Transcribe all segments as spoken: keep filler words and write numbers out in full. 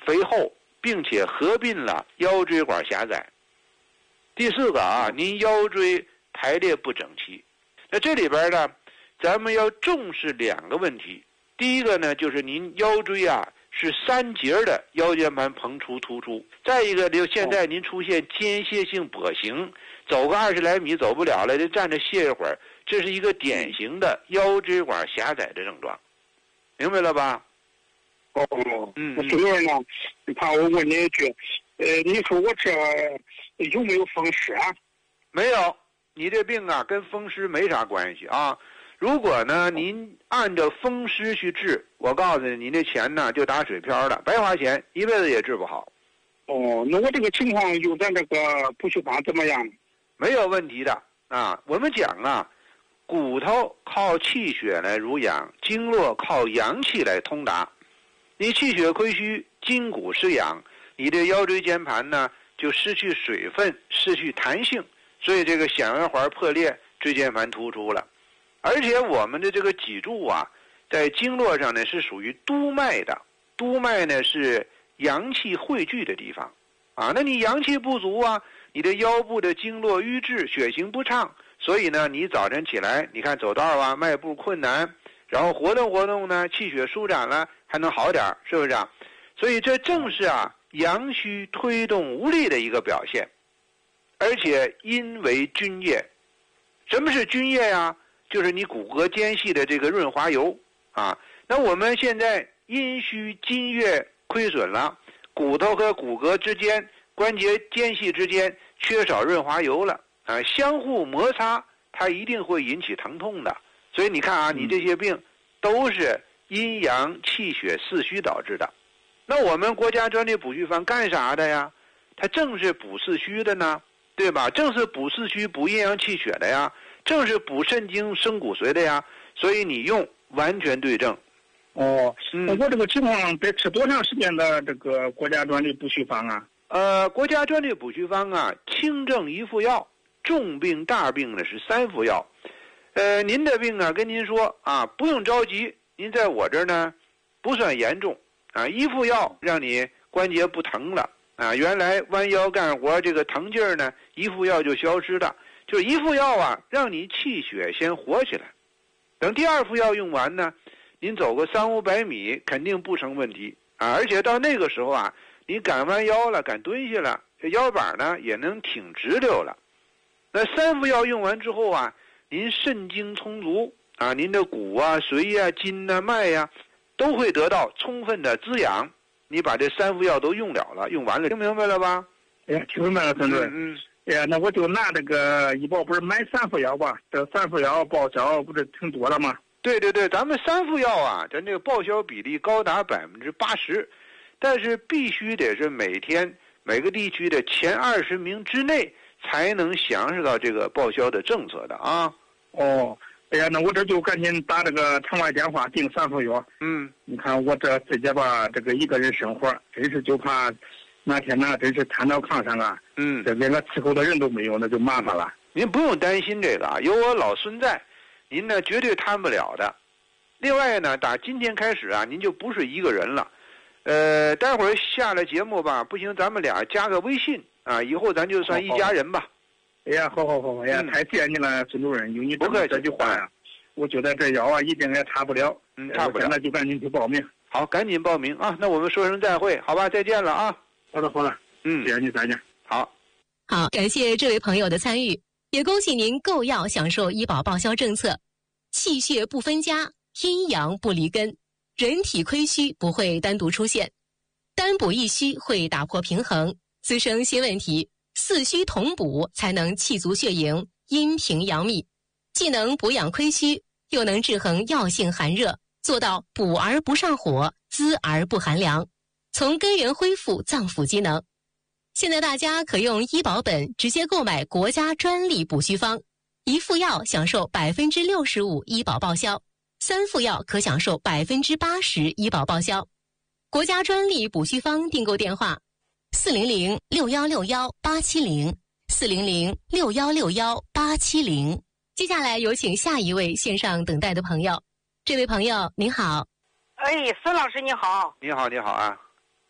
肥厚，并且合并了腰椎管狭窄。第四个啊，您腰椎排列不整齐。那这里边呢，咱们要重视两个问题。第一个呢，就是您腰椎啊是三节的腰间盘膨出突出。再一个，就现在您出现间歇性跛行，走个二十来米走不了了，就站着歇一会儿，这是一个典型的腰椎管狭窄的症状，明白了吧？ 哦，嗯，孙主任呢，你看我问你一句，呃，你说我这有没有风湿啊？ 没有，你这病啊跟风湿没啥关系啊。如果呢您按照风湿去治，我告诉你，你这钱呢就打水漂了，白花钱，一辈子也治不好。 哦，那我这个情况用咱这个补虚方怎么样？ 没有问题的啊。我们讲啊，骨头靠气血来濡养，经络靠阳气来通达。你气血亏虚，筋骨失养，你的腰椎间盘呢就失去水分，失去弹性，所以这个响圆环破裂，椎间盘突出了。而且我们的这个脊柱啊，在经络上呢是属于督脉的，督脉呢是阳气汇聚的地方啊。那你阳气不足啊，你的腰部的经络瘀滞，血行不畅，所以呢你早晨起来，你看走道啊，迈步困难，然后活动活动呢，气血舒展了，还能好点，是不是啊？所以这正是啊阳虚推动无力的一个表现。而且阴为津液。什么是津液呀？就是你骨骼间隙的这个润滑油啊。那我们现在阴虚津液亏损了，骨头和骨骼之间、关节间隙之间缺少润滑油了啊，相互摩擦，它一定会引起疼痛的。所以你看啊，你这些病都是阴阳气血四虚导致的。那我们国家专利补虚方干啥的呀？它正是补四虚的呢，对吧？正是补四虚、补阴阳气血的呀，正是补肾精、生骨髓的呀。所以你用完全对症。 哦，嗯，我这个情况得吃多长时间的这个国家专利补虚方啊？ 呃，国家专利补虚方啊，轻症一副药，重病大病呢是三副药。呃，您的病啊，跟您说啊，不用着急，您在我这儿呢不算严重啊，一副药让你关节不疼了啊，原来弯腰干活这个疼劲儿呢，一副药就消失了，就是一副药啊，让你气血先活起来。等第二副药用完呢，您走个三五百米肯定不成问题啊，而且到那个时候啊，你敢弯腰了，敢蹲下了，这腰板呢也能挺直溜了。那三副药用完之后啊，您肾精充足啊，您的骨啊、髓啊、筋啊、脉呀、啊，都会得到充分的滋养。你把这三副药都用了了，用完了，听明白了吧？ 哎呀，听明白了，孙主任。 嗯嗯。 哎呀，那我就拿这个医保不是买三副药吧？这三副药报销不是挺多了吗？ 对对对，咱们三副药啊，咱这个报销比例高达百分之八十，但是必须得是每天每个地区的前二十名之内才能享受到这个报销的政策的啊。 哦，哎呀，那我这就赶紧打这个城外电话订三副药。 嗯， 你看我这自己吧，这个一个人生活，真是就怕哪天呢，真是瘫到炕上啊。 嗯， 这连个伺候的人都没有，那就麻烦了。 您不用担心这个啊，有我老孙在，您呢绝对瘫不了的。另外呢，打今天开始啊，您就不是一个人了。呃，待会儿下了节目吧，不行，咱们俩加个微信啊，以后咱就算一家人吧。 哎呀，好好好，哎呀，嗯、太谢谢你了，孙主任，有你这么这句话呀，我觉得这药啊一定也差不了。 嗯，差不了。 现在就赶紧去报名。 好，赶紧报名啊！那我们说声再会，好吧？再见了啊！ 好的，好的， 嗯， 谢谢你，再见。 好， 好，感谢这位朋友的参与，也恭喜您购药享受医保报销政策。气血不分家，阴阳不离根，人体亏虚不会单独出现，单补一虚会打破平衡，滋生新问题。四虚同补才能气足血盈，阴平阳秘，既能补养亏虚，又能制衡药性寒热，做到补而不上火，滋而不寒凉，从根源恢复脏腑机能。现在大家可用医保本直接购买国家专利补虚方，一副药享受百分之六十五医保报销，三副药可享受百分之八十医保报销。国家专利补虚方订购电话：四零零六幺六幺八七零，四零零六幺六幺八七零。接下来有请下一位线上等待的朋友。这位朋友您好。 哎，孙老师你好。 你好，你好啊。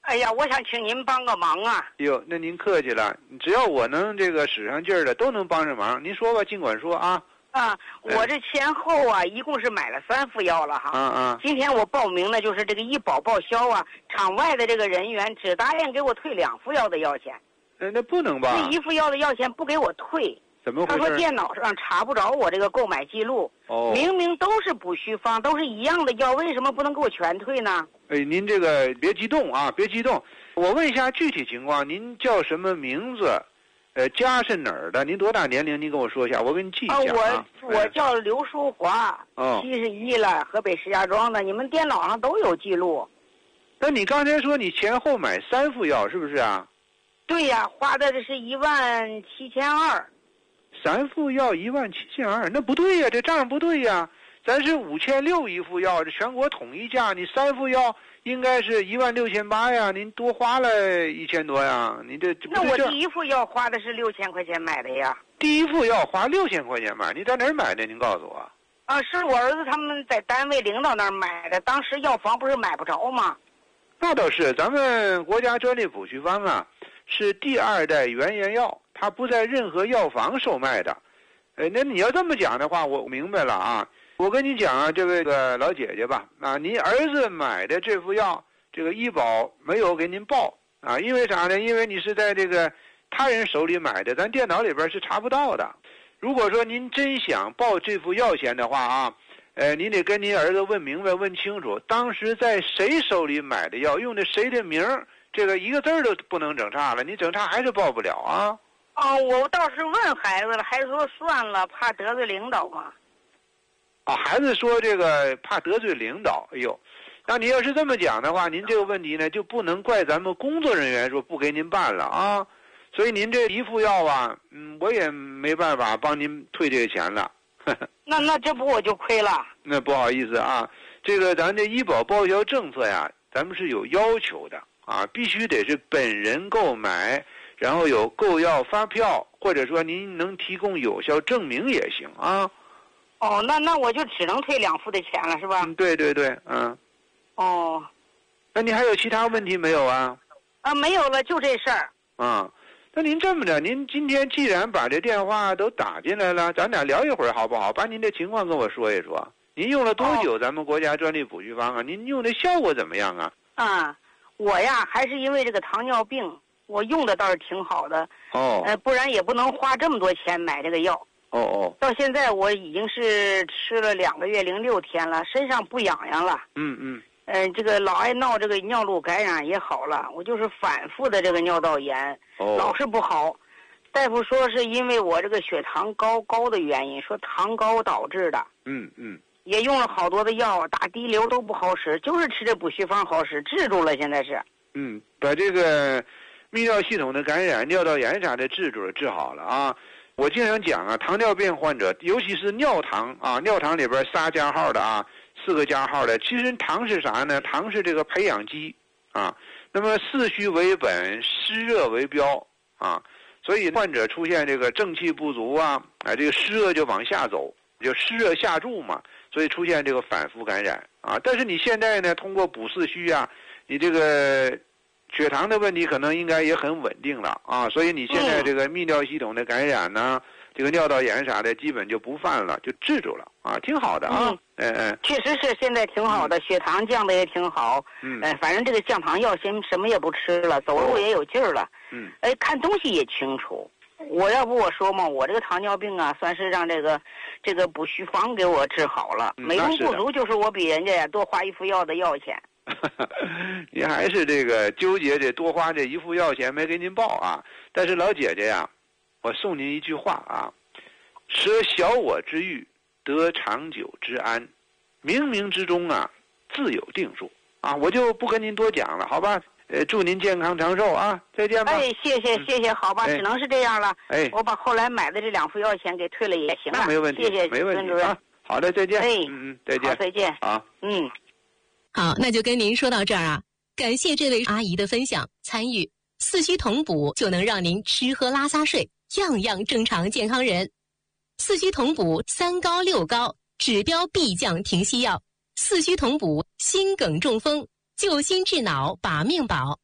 哎呀，我想请您帮个忙啊！ 哟，那您客气了，只要我能这个使上劲儿的，都能帮上忙。您说吧，尽管说啊。 啊，我这前后啊，一共是买了三副药了哈。 嗯嗯。 今天我报名呢，就是这个医保报销啊，场外的这个人员只答应给我退两副药的药钱。 呃，那不能吧？ 那一副药的药钱不给我退。 怎么回事？ 他说电脑上查不着我这个购买记录。 哦。 明明都是补虚方，都是一样的药，为什么不能给我全退呢？ 哎，您这个别激动啊，别激动。我问一下具体情况，您叫什么名字？呃，家是哪儿的？您多大年龄？您跟我说一下，我给你记一下啊。我我叫刘淑华， 哦， 七十一了，河北石家庄的。你们电脑上都有记录。 那你刚才说你前后买三副药，是不是啊？ 对呀，花的这是一万七千二。 三副药一万七千二，那不对呀，这账不对呀。咱是五千六一副药，这全国统一价，你三副药应该是一万六千八呀，您多花了一千多呀，你这那我第一副药花的是六千块钱买的呀。 第一副药花六千块钱买，你在哪儿买的？您告诉我。 啊，是我儿子他们在单位领导那儿买的，当时药房不是买不着吗？ 那倒是，咱们国家专利补虚方啊，是第二代原研药，它不在任何药房售卖的。呃，那你要这么讲的话，我明白了啊。我跟你讲啊，这位个老姐姐吧，啊，您儿子买的这副药，这个医保没有给您报啊，因为啥呢？因为你是在这个他人手里买的，咱电脑里边是查不到的。如果说您真想报这副药钱的话啊，呃，您得跟您儿子问明白、问清楚，当时在谁手里买的药，用的谁的名儿，这个一个字儿都不能整差了，你整差还是报不了啊。 哦，我倒是问孩子了，孩子说算了，怕得罪领导嘛。 啊，孩子说这个怕得罪领导，哎呦，那你要是这么讲的话，您这个问题呢就不能怪咱们工作人员说不给您办了啊。所以您这一副药啊，嗯，我也没办法帮您退这个钱了。 那那这不我就亏了？ 那不好意思啊，这个咱这医保报销政策呀，咱们是有要求的啊，必须得是本人购买，然后有购药发票，或者说您能提供有效证明也行啊。 哦，那那我就只能退两副的钱了，是吧？ 嗯，对对对，嗯。 哦。 那你还有其他问题没有啊？ 啊，没有了，就这事儿。 啊，那您这么着，您今天既然把这电话都打进来了，咱俩聊一会儿好不好？把您的情况跟我说一说。您用了多久？ 哦、 咱们国家专利补虚方啊？您用的效果怎么样啊？ 啊，我呀还是因为这个糖尿病，我用的倒是挺好的。 哦。 呃，不然也不能花这么多钱买这个药。 哦哦， 到现在我已经是吃了两个月零六天了，身上不痒痒了。 嗯嗯。 嗯、呃，这个老爱闹这个尿路感染也好了，我就是反复的这个尿道炎， 哦、 老是不好。大夫说是因为我这个血糖高高的原因，说糖高导致的。 嗯嗯。 也用了好多的药，打滴流都不好使，就是吃这补虚方好使，治住了。现在是。 嗯，把这个泌尿系统的感染、尿道炎啥的治住了，治好了啊。我经常讲啊，糖尿病患者，尤其是尿糖啊，尿糖里边仨加号的啊，四个加号的，其实糖是啥呢？糖是这个培养基啊。那么四虚为本，湿热为标啊，所以患者出现这个正气不足啊，啊，这个湿热就往下走，就湿热下注嘛，所以出现这个反复感染啊。但是你现在呢，通过补四虚啊，你这个血糖的问题可能应该也很稳定了啊，所以你现在这个泌尿系统的感染呢，嗯、这个尿道炎啥的，基本就不犯了，就治住了啊，挺好的啊。嗯嗯， 确实是现在挺好的，嗯、血糖降的也挺好。 嗯， 呃，反正这个降糖药先什么也不吃了，走路也有劲儿了。 嗯， 哎，看东西也清楚。我要不我说嘛，我这个糖尿病啊，算是让这个这个补虚方给我治好了。 嗯、 美中不足就是我比人家呀多花一副药的药钱。 你还是这个纠结这多花这一副药钱没给您报啊？但是老姐姐呀，我送您一句话啊：舍小我之欲，得长久之安，冥冥之中啊，自有定数啊！我就不跟您多讲了，好吧？呃，祝您健康长寿啊！再见吧。 哎，谢谢谢谢，好吧， 哎、 只能是这样了。 哎， 我把后来买的这两副药钱给退了也行了。 那没问题， 谢谢没问题啊。好的，再见。 哎， 嗯嗯，再见。 好，再见。 好， 嗯。 好，那就跟您说到这儿啊！感谢这位阿姨的分享参与，四虚同补就能让您吃喝拉撒睡样样正常健康人。四虚同补三高六高，指标必降停息药。四虚同补心梗中风，救心治脑把命保。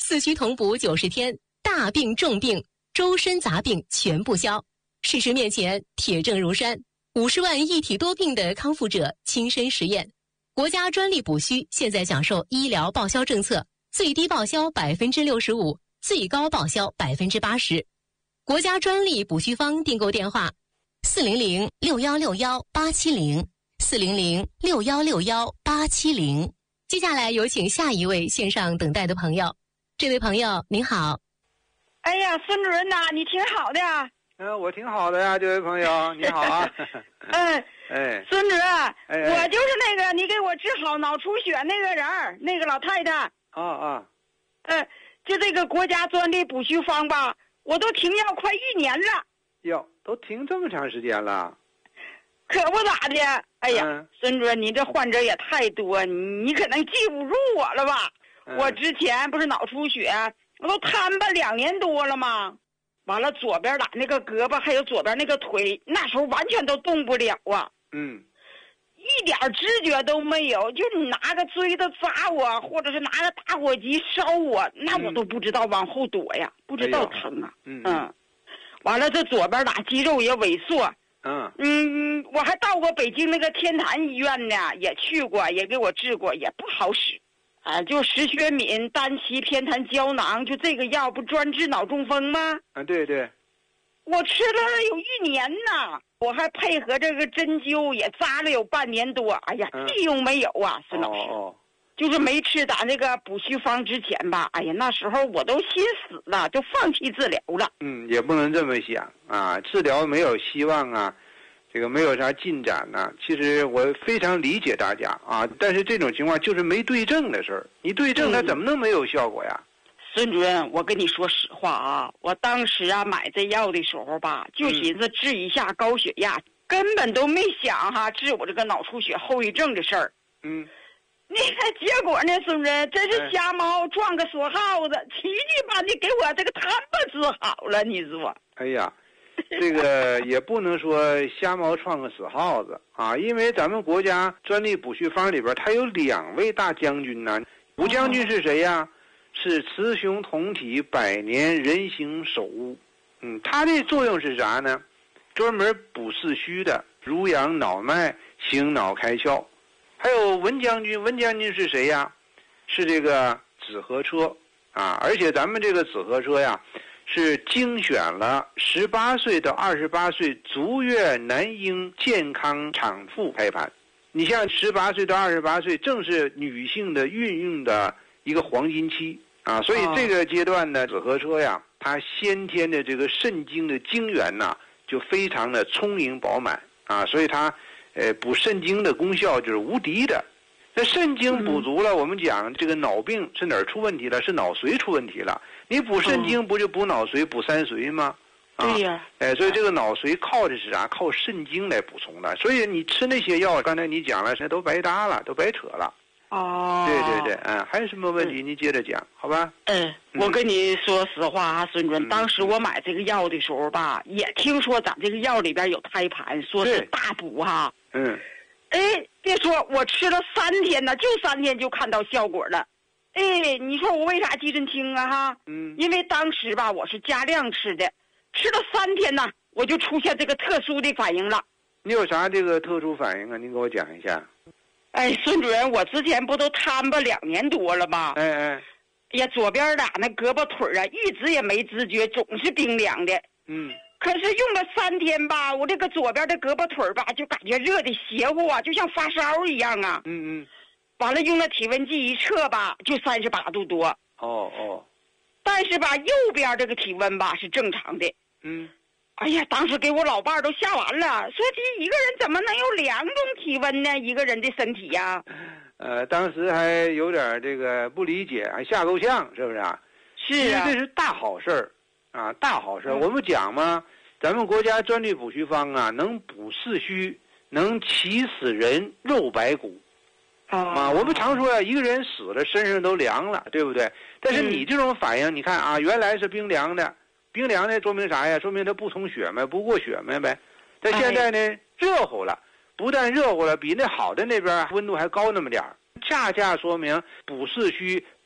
四虚同补九十天，大病重病、周身杂病全部消。事实面前，铁证如山。五十万一体多病的康复者亲身实验。国家专利补虚现在享受医疗报销政策，最低报销百分之六十五，最高报销百分之八十。国家专利补虚方订购电话：四零零六幺六幺八七零，四零零六幺六幺八七零。接下来有请下一位线上等待的朋友。这位朋友您好。 哎呀，孙主任呐，你挺好的呀。 嗯、呃，我挺好的呀，这位朋友，你好啊。 嗯， 哎， 孙主任， 哎哎我就是那个你给我治好脑出血那个人儿，那个老太太。 啊啊。 呃，就这个国家专利补虚方吧，我都停药快一年了。 哟，都停这么长时间了？ 可不咋的。哎呀， 嗯、 孙主任，你这患者也太多，你你可能记不住我了吧？ 嗯、 我之前不是脑出血，我都瘫吧两年多了吗？完了，左边俩那个胳膊还有左边那个腿，那时候完全都动不了啊。 嗯。 一点知觉都没有，就你拿个锥子扎我，或者是拿个打火机烧我，那我都不知道往后躲呀， 嗯、 不知道疼啊。 嗯嗯。完了，这左边俩肌肉也萎缩。 嗯。 嗯，我还到过北京那个天坛医院呢，也去过，也给我治过，也不好使。啊，就石学敏单歧偏袒胶囊，就这个药不专治脑中风吗？ 啊，对对。 我吃了有一年呢，我还配合这个针灸也扎了有半年多。哎呀， 嗯、 屁用没有啊，孙老师。 哦哦。 就是没吃咱这个补虚方之前吧，哎呀，那时候我都心死了，就放弃治疗了。 嗯，也不能这么想啊，治疗没有希望啊。这个没有啥进展呢，其实我非常理解大家啊，但是这种情况就是没对症的事儿。你对症，它怎么能没有效果呀？ 嗯、孙主任，我跟你说实话啊，我当时啊买这药的时候吧，就寻思治一下高血压，嗯、根本都没想哈治我这个脑出血后遗症的事儿。 嗯， 那个结果呢，孙主任真是瞎猫撞个锁耗子，奇迹般的给我这个瘫巴治好了，你说？ 哎呀。这个也不能说瞎猫撞个死耗子啊，因为咱们国家专利补虚方里边，它有两位大将军呢。吴将军是谁呀？是雌雄同体，百年人形首乌。嗯，它的作用是啥呢？专门补四虚的，濡养脑脉，行脑开窍。还有文将军，文将军是谁呀？是这个紫河车啊，而且咱们这个紫河车呀。是精选了十八岁到二十八岁足月男婴健康产妇开盘。你像十八岁到二十八岁，正是女性的孕育的一个黄金期啊，所以这个阶段呢，紫河车呀，它先天的这个肾精的精元呐，就非常的充盈饱满啊，所以它呃补肾精的功效就是无敌的。那肾精补足了，我们讲这个脑病是哪儿出问题了？是脑髓出问题了。你补肾精不就补脑髓、补三髓吗？ 啊、对呀。 哎，所以这个脑髓靠的是啥？靠肾精来补充的。所以你吃那些药，刚才你讲了，那都白搭了，都白扯了。 哦。 对对对，嗯，还有什么问题？你接着讲，好吧？ 嗯，我跟你说实话啊，孙主任，当时我买这个药的时候吧，也听说咱这个药里边有胎盘，说是大补哈。 嗯。 哎，别说，我吃了三天呢，就三天就看到效果了。哎，你说我为啥记真清啊？哈， 嗯， 因为当时吧，我是加量吃的，吃了三天呢，我就出现这个特殊的反应了。 你有啥这个特殊反应啊？您给我讲一下。 哎，孙主任，我之前不都瘫吧两年多了吗？ 哎哎， 哎呀，左边俩那胳膊腿啊，一直也没知觉，总是冰凉的。 嗯。 可是用了三天吧，我这个左边的胳膊腿吧，就感觉热的邪乎啊，就像发烧一样啊。 嗯嗯。 完了，用了体温计一测吧，就三十八度多。 哦哦。 但是吧，右边这个体温吧是正常的。 嗯。 哎呀，当时给我老伴儿都吓完了，说这一个人怎么能有两种体温呢？一个人的身体呀、啊。 呃，当时还有点这个不理解，还吓够呛，是不是啊？ 是啊。 这是大好事儿啊，大好事儿。 嗯、 我们讲嘛，咱们国家专利补虚方啊，能补四虚，能起死人肉白骨。啊，我们常说呀、啊，一个人死了，身上都凉了，对不对？但是你这种反应，嗯、你看啊，原来是冰凉的，冰凉的说明啥呀？说明它不通血脉，不过血脉呗。但现在呢，哎、热乎了，不但热乎了，比那好的那边温度还高那么点儿，恰恰说明补四虚、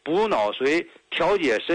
补脑髓、调节身